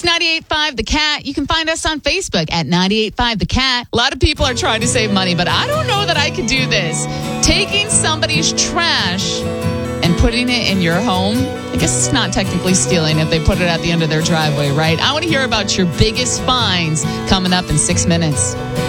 It's 98.5 The Cat. You can find us on Facebook at 98.5 The Cat. A lot of people are trying to save money, but I don't know that I could do this. Taking somebody's trash and putting it in your home, I guess it's not technically stealing if they put it at the end of their driveway, right? I want to hear about your biggest finds coming up in 6 minutes.